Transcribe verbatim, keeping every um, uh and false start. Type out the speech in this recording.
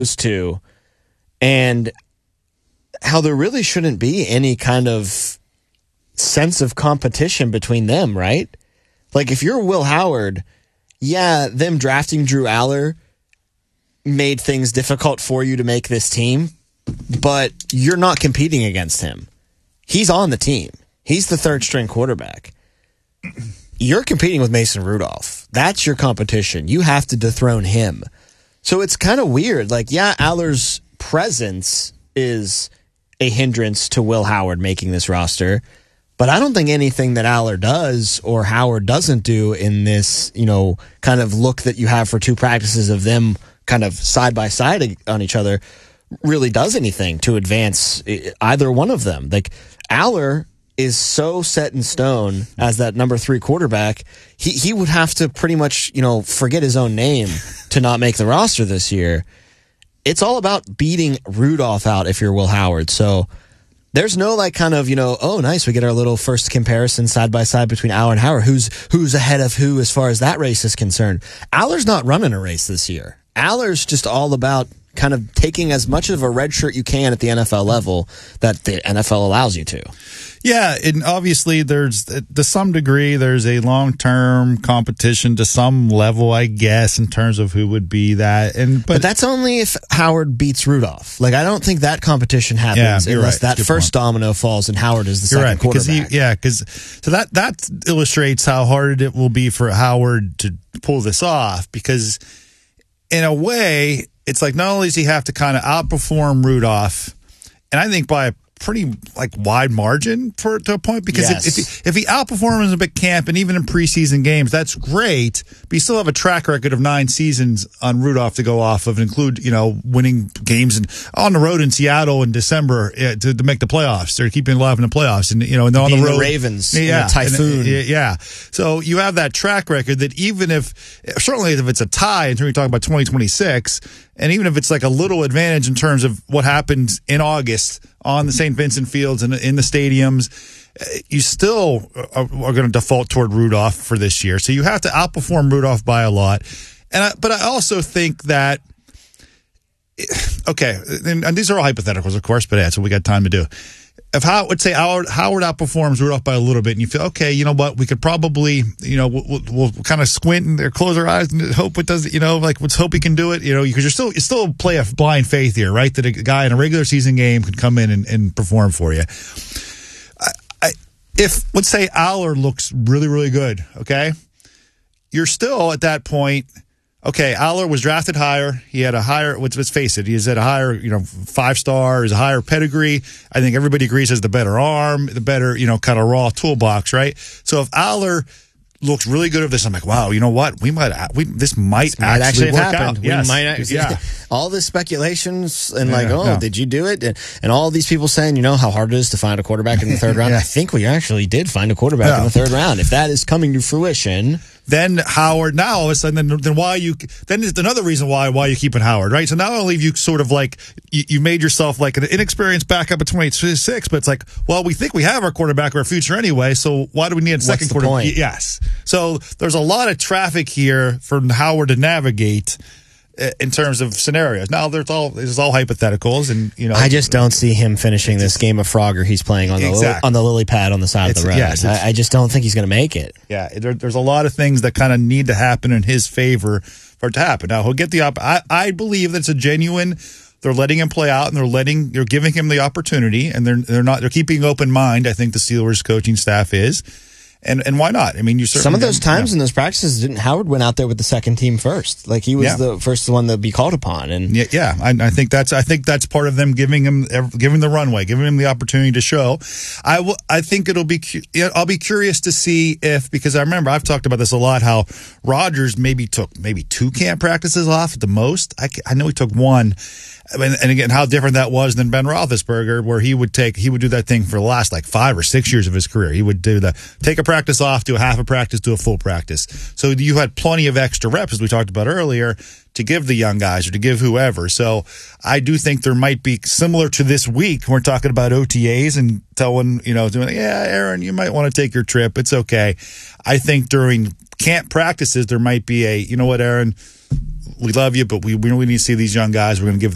those two, and how there really shouldn't be any kind of sense of competition between them, right? Like, if you're Will Howard, yeah, them drafting Drew Aller made things difficult for you to make this team, but you're not competing against him. He's on the team. He's the third string quarterback. You're competing with Mason Rudolph. That's your competition. You have to dethrone him. So it's kind of weird. Like, yeah, Aller's presence is a hindrance to Will Howard making this roster, but I don't think anything that Aller does or Howard doesn't do in this, you know, kind of look that you have for two practices of them kind of side by side on each other really does anything to advance either one of them. Like, Aller is so set in stone as that number three quarterback, he he would have to pretty much, you know, forget his own name to not make the roster this year. It's all about beating Rudolph out if you're Will Howard. So there's no like kind of, you know, oh, nice, we get our little first comparison side by side between Aller and Howard. Who's who's ahead of who as far as that race is concerned? Aller's not running a race this year. Aller's just all about kind of taking as much of a red shirt you can at the N F L level that the N F L allows you to. Yeah, and obviously there's, to some degree, there's a long-term competition to some level, I guess, in terms of who would be that. And But, but that's only if Howard beats Rudolph. Like, I don't think that competition happens yeah, unless right. that first point. domino falls and Howard is the you're second right, quarterback. He, yeah, because so that, that illustrates how hard it will be for Howard to pull this off, because in a way, it's like not only does he have to kind of outperform Rudolph, and I think by a pretty like wide margin for to a point, because yes. if, if he, if he outperforms in big camp and even in preseason games, that's great. But you still have a track record of nine seasons on Rudolph to go off of, and include, you know, winning games and on the road in Seattle in December uh, to, to make the playoffs. They're keeping alive in the playoffs, and you know, and on Being the road, the Ravens, yeah, in a typhoon, and, yeah. So you have that track record that even if certainly if it's a tie, in terms of talking about twenty twenty-six. And even if it's like a little advantage in terms of what happens in August on the Saint Vincent fields and in the stadiums, you still are, are going to default toward Rudolph for this year. So you have to outperform Rudolph by a lot. And I, but I also think that, okay, and, and these are all hypotheticals, of course, but yeah, that's what we got time to do. If Howard, would say Howard, Howard outperforms Rudolph by a little bit, and you feel, okay, you know what, we could probably, you know, we'll, we'll, we'll kind of squint and close our eyes and hope it does, you know, like let's hope he can do it, you know, because you're still, you still play a blind faith here, right? That a guy in a regular season game could come in and, and perform for you. I, I, if, let's say Aller looks really, really good, okay, you're still at that point. Okay, Aller was drafted higher. He had a higher, let's, let's face it, he's at a higher, you know, five star, he's a higher pedigree. I think everybody agrees has the better arm, the better, you know, kind of raw toolbox, right? So if Aller looks really good at this, I'm like, wow, you know what? We might, we this might, this might actually, actually work have happened. out. We Yes. might actually, yeah. all the speculations and yeah, like, oh, no. did you do it? And, and all these people saying, you know, how hard it is to find a quarterback in the third round. yeah. I think we actually did find a quarterback yeah. in the third round. If that is coming to fruition. Then Howard, now all of a sudden, then, then why you, then there's another reason why, why you're keeping Howard, right? So not only have you sort of like, you, you made yourself like an inexperienced backup at twenty-six, but it's like, well, we think we have our quarterback or our future anyway, so why do we need a second What's the quarterback? point? Yes. So there's a lot of traffic here for Howard to navigate in terms of scenarios. Now there's all there's all hypotheticals, and you know, I just don't see him finishing this game of Frogger he's playing on the exactly. on the lily pad on the side it's, of the road. Yes, I, I just don't think he's going to make it. Yeah, there, there's a lot of things that kind of need to happen in his favor for it to happen. Now he'll get the op- I, I believe that's a genuine. They're letting him play out, and they're letting they're giving him the opportunity, and they're they're not they're keeping open mind. I think the Steelers coaching staff is. And and why not? I mean, you certainly some of those times yeah. in those practices, didn't Howard went out there with the second team first? Like he was yeah. the first one to be called upon, and yeah, yeah. I, I think that's I think that's part of them giving him giving the runway, giving him the opportunity to show. I will. I think it'll be. I'll be curious to see if, because I remember I've talked about this a lot. How Rodgers maybe took maybe two camp practices off at the most. I, I know he took one. And, and again, how different that was than Ben Roethlisberger, where he would take, he would do that thing for the last like five or six years of his career. He would do the take a practice off, do a half a practice, do a full practice. So you had plenty of extra reps, as we talked about earlier, to give the young guys or to give whoever. So I do think there might be, similar to this week, we're talking about O T As and telling, you know, doing, yeah, Aaron, you might want to take your trip. It's okay. I think during camp practices, there might be a, you know what, Aaron, we love you, but we really need to see these young guys. We're going to give them